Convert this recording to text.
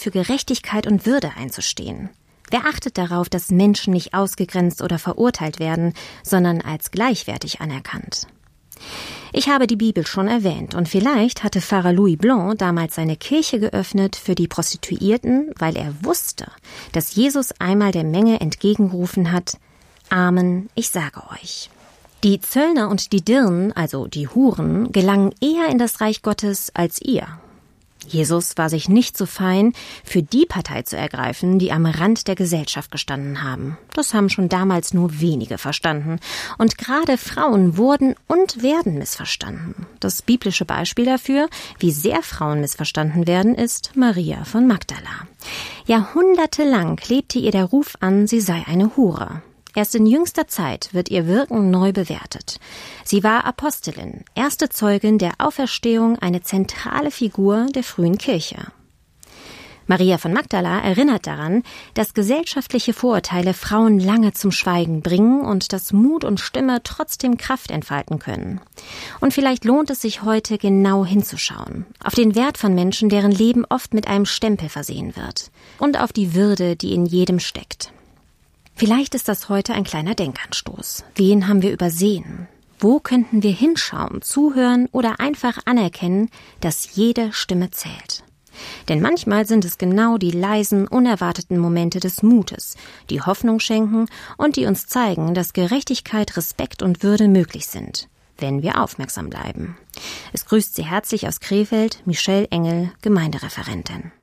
für Gerechtigkeit und Würde einzustehen? Wer achtet darauf, dass Menschen nicht ausgegrenzt oder verurteilt werden, sondern als gleichwertig anerkannt? Ich habe die Bibel schon erwähnt und vielleicht hatte Pfarrer Louis Blanc damals seine Kirche geöffnet für die Prostituierten, weil er wusste, dass Jesus einmal der Menge entgegengerufen hat: Amen, ich sage euch. Die Zöllner und die Dirnen, also die Huren, gelangen eher in das Reich Gottes als ihr. Jesus war sich nicht so fein, für die Partei zu ergreifen, die am Rand der Gesellschaft gestanden haben. Das haben schon damals nur wenige verstanden. Und gerade Frauen wurden und werden missverstanden. Das biblische Beispiel dafür, wie sehr Frauen missverstanden werden, ist Maria von Magdala. Jahrhundertelang lebte ihr der Ruf an, sie sei eine Hure. Erst in jüngster Zeit wird ihr Wirken neu bewertet. Sie war Apostelin, erste Zeugin der Auferstehung, eine zentrale Figur der frühen Kirche. Maria von Magdala erinnert daran, dass gesellschaftliche Vorurteile Frauen lange zum Schweigen bringen und dass Mut und Stimme trotzdem Kraft entfalten können. Und vielleicht lohnt es sich heute, genau hinzuschauen, auf den Wert von Menschen, deren Leben oft mit einem Stempel versehen wird, und auf die Würde, die in jedem steckt. Vielleicht ist das heute ein kleiner Denkanstoß. Wen haben wir übersehen? Wo könnten wir hinschauen, zuhören oder einfach anerkennen, dass jede Stimme zählt? Denn manchmal sind es genau die leisen, unerwarteten Momente des Mutes, die Hoffnung schenken und die uns zeigen, dass Gerechtigkeit, Respekt und Würde möglich sind, wenn wir aufmerksam bleiben. Es grüßt Sie herzlich aus Krefeld, Michelle Engel, Gemeindereferentin.